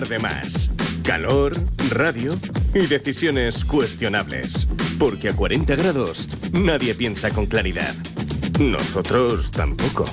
de más. Calor, radio y decisiones cuestionables. Porque a 40 grados nadie piensa con claridad. Nosotros tampoco.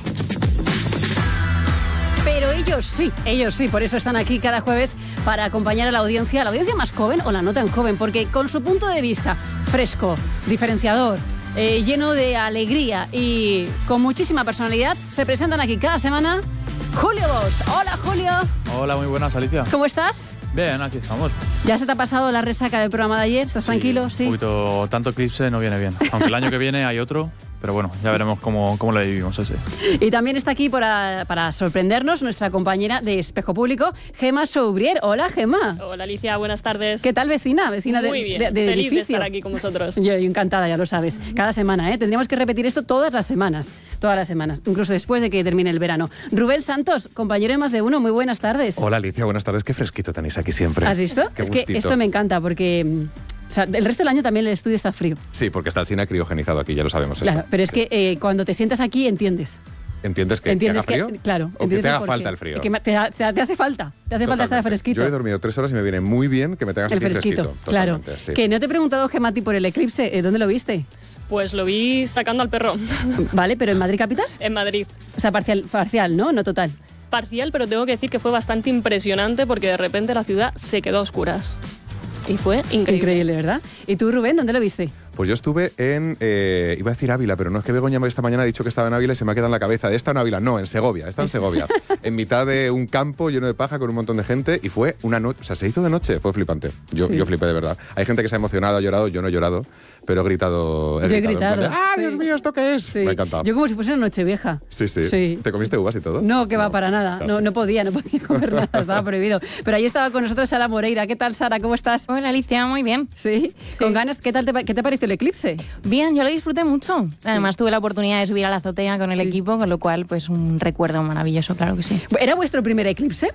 Pero ellos sí, por eso están aquí cada jueves para acompañar a la audiencia más joven o la no tan joven, porque con su punto de vista fresco, diferenciador, lleno de alegría y con muchísima personalidad, se presentan aquí cada semana Julio Bosch. Hola, Julio. Hola, muy buenas, Alicia. ¿Cómo estás? Bien, aquí estamos. ¿Ya se te ha pasado la resaca del programa de ayer? ¿Estás tranquilo? Sí. Un poquito, tanto eclipse no viene bien. Aunque el año que viene hay otro, pero bueno, ya veremos cómo lo vivimos ese. Y también está aquí para sorprendernos nuestra compañera de Espejo Público, Gemma Soubrier. Hola, Gemma. Hola, Alicia, buenas tardes. ¿Qué tal, vecina? Muy bien, de feliz edificio. de estar aquí con vosotros. Yo encantada, ya lo sabes. Cada semana, ¿eh? Tendríamos que repetir esto todas las semanas, incluso después de que termine el verano. Rubén Santos, compañero de Más de Uno, muy buenas tardes. Hola, Alicia, buenas tardes. Qué fresquito tenéis aquí siempre. ¿Has visto? Qué es gustito. Que esto me encanta porque... O sea, el resto del año también el estudio está frío. Sí, porque está el cine criogenizado aquí, ya lo sabemos. Claro, esto. pero es Sí. que cuando te sientas aquí entiendes. ¿Entiendes que haga frío? Claro. ¿O que te haga falta el frío? Que te hace falta. Te hace falta estar fresquito. Yo he dormido 3 horas y me viene muy bien que me tengas el aquí fresquito. Claro. Sí. Que no te he preguntado, Gemma, a ti por el eclipse. ¿Dónde lo viste? Pues lo vi sacando al perro. Vale, pero ¿en Madrid capital? En Madrid. O sea, parcial, ¿no? No total. Parcial, pero tengo que decir que fue bastante impresionante porque de repente la ciudad se quedó a oscuras. Y fue increíble. Increíble, ¿verdad? ¿Y tú, Rubén, dónde lo viste? Pues yo estuve en... iba a decir Ávila, pero no es que Begoña esta mañana ha dicho que estaba en Ávila y se me ha quedado en la cabeza. Está en Ávila, no, en Segovia. Está en Segovia. En mitad de un campo lleno de paja con un montón de gente y fue una noche... O sea, se hizo de noche, fue flipante. Yo flipé de verdad. Hay gente que se ha emocionado, ha llorado, yo no he llorado, pero he gritado. Yo he gritado. En plan de, ¡ah, Dios mío, ¿esto qué es? Sí. Me ha encantado. Yo como si fuese una Nochevieja. Sí. ¿Te comiste uvas y todo? No, que va para nada. Casi. No podía comer nada, estaba prohibido. Pero ahí estaba con nosotros Sara Moreira. ¿Qué tal, Sara? ¿Cómo estás? Hola, Alicia, muy bien. Sí. Con ganas. ¿Qué te pareció el eclipse? Bien, yo lo disfruté mucho. Además, tuve la oportunidad de subir a la azotea con el equipo, con lo cual, pues un recuerdo maravilloso, claro que sí. ¿Era vuestro primer eclipse?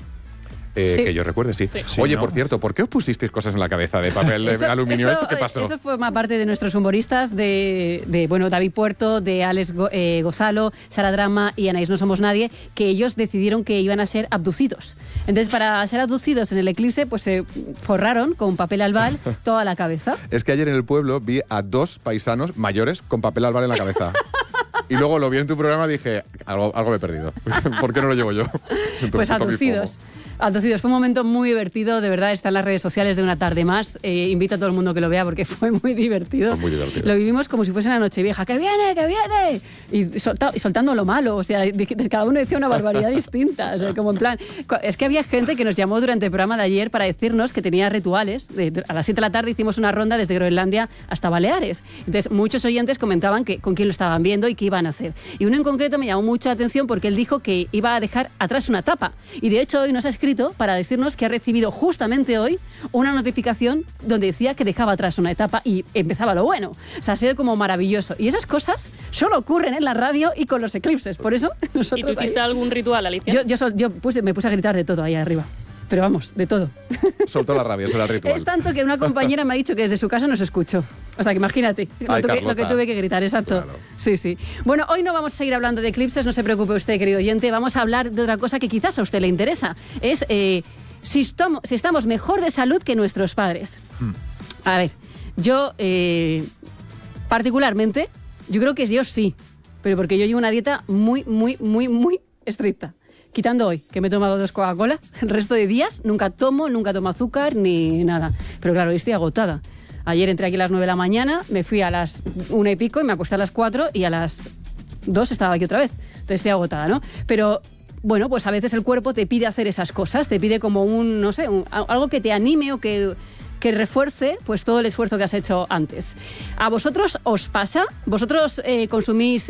Sí. Que yo recuerde, sí. Oye, por cierto, ¿por qué os pusisteis cosas en la cabeza de papel de aluminio? ¿Esto qué pasó? Eso forma parte de nuestros humoristas, de David Puerto, de Alex Gozalo, Sara Drama y Anaís No Somos Nadie, que ellos decidieron que iban a ser abducidos. Entonces, para ser abducidos en el eclipse, pues se forraron con papel albal toda la cabeza. Es que ayer en el pueblo vi a 2 paisanos mayores con papel albal en la cabeza. Y luego lo vi en tu programa y dije, algo me he perdido. ¿Por qué no lo llevo yo? Entonces, pues abducidos. Fue un momento muy divertido, de verdad, está en las redes sociales de Una Tarde Más. Invito a todo el mundo que lo vea porque fue muy divertido. Fue muy divertido. Lo vivimos como si fuese la Nochevieja. ¡Que viene, que viene! Y soltando lo malo, o sea, cada uno decía una barbaridad distinta. O sea, como en plan... Es que había gente que nos llamó durante el programa de ayer para decirnos que tenía rituales. A las 7 de la tarde hicimos una ronda desde Groenlandia hasta Baleares. Entonces, muchos oyentes comentaban con quién lo estaban viendo y qué iban a hacer. Y uno en concreto me llamó mucha atención porque él dijo que iba a dejar atrás una tapa. Y de hecho, hoy nos ha escrito para decirnos que ha recibido justamente hoy una notificación donde decía que dejaba atrás una etapa y empezaba lo bueno. O sea, ha sido como maravilloso. Y esas cosas solo ocurren en la radio y con los eclipses. Por eso nosotros... ¿Y tú hiciste algún ritual, Alicia? Yo me puse a gritar de todo ahí arriba. Pero vamos, de todo. Soltó la rabia, eso era el ritual. Es tanto que una compañera me ha dicho que desde su casa nos escuchó. O sea, que imagínate lo que tuve que gritar, exacto. Claro. Sí. Bueno, hoy no vamos a seguir hablando de eclipses, no se preocupe usted, querido oyente. Vamos a hablar de otra cosa que quizás a usted le interesa. Es si estamos mejor de salud que nuestros padres. A ver, yo particularmente, yo creo que yo sí. Pero porque yo llevo una dieta muy estricta. Quitando hoy, que me he tomado 2 Coca-Colas, el resto de días nunca tomo azúcar ni nada. Pero claro, hoy estoy agotada. Ayer entré aquí a las 9 de la mañana, me fui a las 1 y pico y me acosté a las 4 y a las 2 estaba aquí otra vez. Entonces estoy agotada, ¿no? Pero bueno, pues a veces el cuerpo te pide hacer esas cosas, te pide como algo que te anime o que refuerce pues todo el esfuerzo que has hecho antes. ¿A vosotros os pasa? ¿Vosotros consumís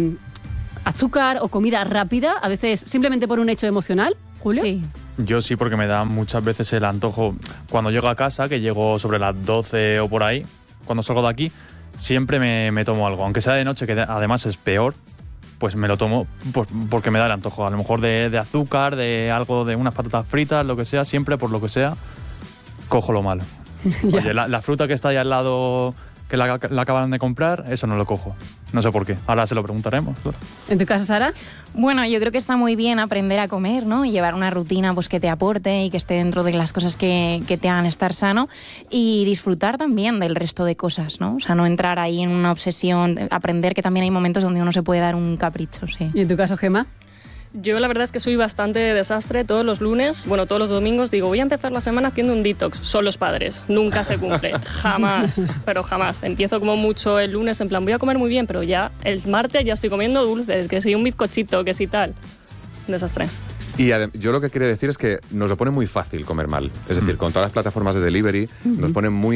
azúcar o comida rápida, a veces simplemente por un hecho emocional, Julio? Sí. Yo sí, porque me da muchas veces el antojo. Cuando llego a casa, que llego sobre las 12 o por ahí, cuando salgo de aquí, siempre me tomo algo. Aunque sea de noche, que además es peor, pues me lo tomo porque me da el antojo. A lo mejor de azúcar, de algo, de unas patatas fritas, lo que sea, siempre por lo que sea, cojo lo malo. Oye, la fruta que está ahí al lado que la acaban de comprar, eso no lo cojo. No sé por qué. Ahora se lo preguntaremos. Claro. ¿En tu casa, Sara? Bueno, yo creo que está muy bien aprender a comer, ¿no? Y llevar una rutina pues, que te aporte y que esté dentro de las cosas que te hagan estar sano y disfrutar también del resto de cosas, ¿no? O sea, no entrar ahí en una obsesión, aprender que también hay momentos donde uno se puede dar un capricho, sí. ¿Y en tu caso, Gemma? Yo la verdad es que soy bastante desastre. Todos los lunes, bueno, todos los domingos digo, voy a empezar la semana haciendo un detox. Son los padres. Nunca se cumple. Jamás. Pero jamás. Empiezo como mucho el lunes en plan, voy a comer muy bien, pero ya el martes ya estoy comiendo dulces, que si un bizcochito, que si tal. Desastre. Y yo lo que quiero decir es que nos lo pone muy fácil comer mal. Es decir, con todas las plataformas de delivery nos ponen muy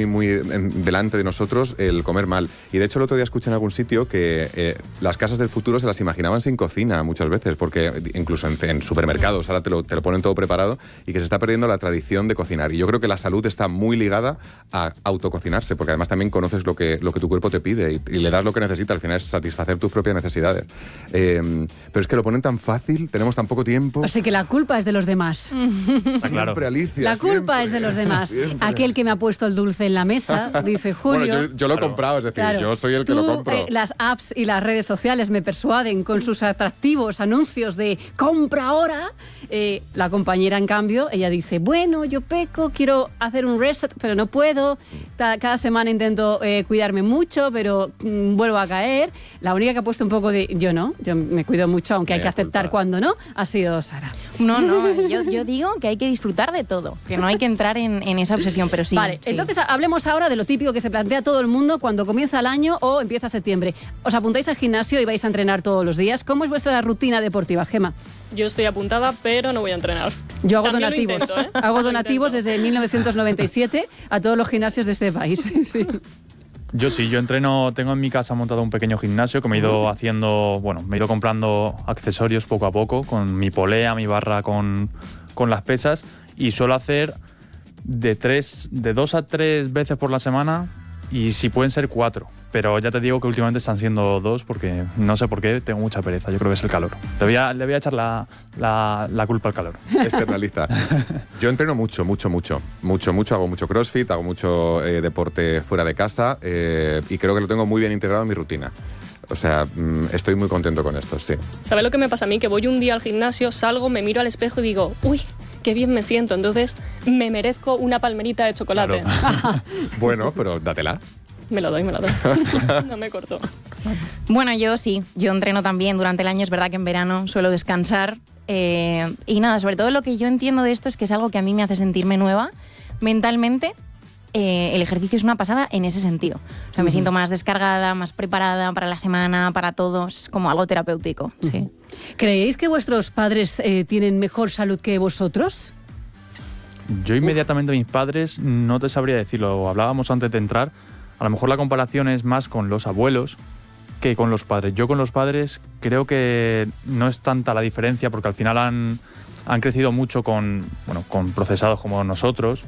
delante de nosotros el comer mal. Y de hecho el otro día escuché en algún sitio que las casas del futuro se las imaginaban sin cocina muchas veces, porque incluso en supermercados ahora te lo ponen todo preparado y que se está perdiendo la tradición de cocinar. Y yo creo que la salud está muy ligada a autococinarse, porque además también conoces lo que tu cuerpo te pide y le das lo que necesita. Al final es satisfacer tus propias necesidades. Pero es que lo ponen tan fácil, tenemos tan poco tiempo. Así que la culpa es de los demás. Claro. Siempre, Alicia, La culpa siempre, es de los demás. siempre. Aquel que me ha puesto el dulce en la mesa, dice Julio. Bueno, yo lo he comprado, es decir, Claro. yo soy el que lo compro. Las apps y las redes sociales me persuaden con sus atractivos anuncios de compra ahora. La compañera, en cambio, ella dice, bueno, yo peco, quiero hacer un reset, pero no puedo. Cada semana intento cuidarme mucho, pero vuelvo a caer. La única que ha puesto un poco de, yo me cuido mucho, aunque hay que aceptar cuando no, ha sido Sara. No, yo digo que hay que disfrutar de todo, que no hay que entrar en esa obsesión, pero sí. Vale, sí. entonces hablemos ahora de lo típico que se plantea todo el mundo cuando comienza el año o empieza septiembre. ¿Os apuntáis al gimnasio y vais a entrenar todos los días? ¿Cómo es vuestra rutina deportiva, Gemma? Yo estoy apuntada, pero no voy a entrenar. Yo hago También lo donativos. intento, ¿eh? Hago Lo donativos intento. desde 1997 a todos los gimnasios de este país. Sí. Yo entreno, tengo en mi casa montado un pequeño gimnasio que me he ido haciendo, me he ido comprando accesorios poco a poco, con mi polea, mi barra con las pesas, y suelo hacer de 2 a 3 veces por la semana, y si pueden ser 4. Pero ya te digo que últimamente están siendo 2 porque no sé por qué, tengo mucha pereza. Yo creo que es el calor. Le voy a echar la culpa al calor. Externaliza. Yo entreno mucho. Hago mucho crossfit, hago mucho deporte fuera de casa y creo que lo tengo muy bien integrado en mi rutina. O sea, estoy muy contento con esto, sí. ¿Sabes lo que me pasa a mí? Que voy un día al gimnasio, salgo, me miro al espejo y digo, uy, qué bien me siento. Entonces me merezco una palmerita de chocolate. Claro. Bueno, pero dátela. Me lo doy. No me corto. Bueno, yo entreno también durante el año, es verdad que en verano suelo descansar y nada, sobre todo lo que yo entiendo de esto es que es algo que a mí me hace sentirme nueva mentalmente. El ejercicio es una pasada en ese sentido. O sea, me siento más descargada, más preparada para la semana, para todo, es como algo terapéutico, sí. ¿Creéis que vuestros padres tienen mejor salud que vosotros? Yo inmediatamente a mis padres no te sabría decirlo. Hablábamos antes de entrar. A lo mejor la comparación es más con los abuelos que con los padres. Yo con los padres creo que no es tanta la diferencia porque al final han crecido mucho con procesados como nosotros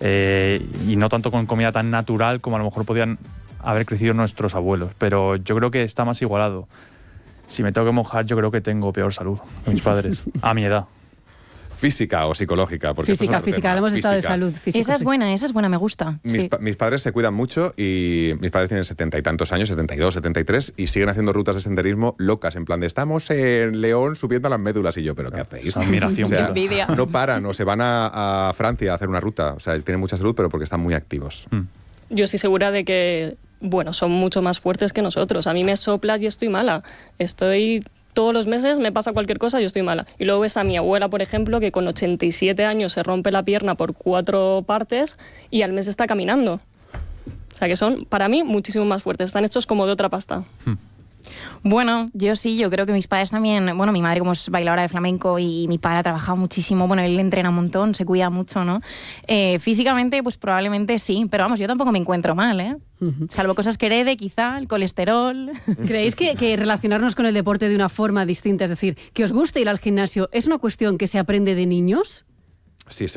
y no tanto con comida tan natural como a lo mejor podían haber crecido nuestros abuelos. Pero yo creo que está más igualado. Si me tengo que mojar, yo creo que tengo peor salud que mis padres, a mi edad. Física o psicológica. Porque Física, hablamos de estado de salud. Física, esa es buena, me gusta. Mis padres se cuidan mucho y mis padres tienen 70 y tantos años, 72, 73, y siguen haciendo rutas de senderismo locas, en plan de estamos en León subiendo a las médulas y yo, ¿pero qué hacéis? Admiración. O sea, Qué envidia. no paran o se van a Francia a hacer una ruta. O sea, tienen mucha salud, pero porque están muy activos. Yo estoy segura de que, son mucho más fuertes que nosotros. A mí me soplas y estoy mala. Todos los meses me pasa cualquier cosa y yo estoy mala. Y luego ves a mi abuela, por ejemplo, que con 87 años se rompe la pierna por 4 partes y al mes está caminando. O sea que son, para mí, muchísimo más fuertes. Están hechos como de otra pasta. Bueno, yo creo que mis padres también, mi madre como es bailadora de flamenco y mi padre ha trabajado muchísimo, él entrena un montón, se cuida mucho, ¿no? Físicamente, pues probablemente sí, pero vamos, yo tampoco me encuentro mal, ¿eh? Salvo cosas que herede, quizá, el colesterol. ¿Creéis que relacionarnos con el deporte de una forma distinta, es decir, que os guste ir al gimnasio, es una cuestión que se aprende de niños? Sí,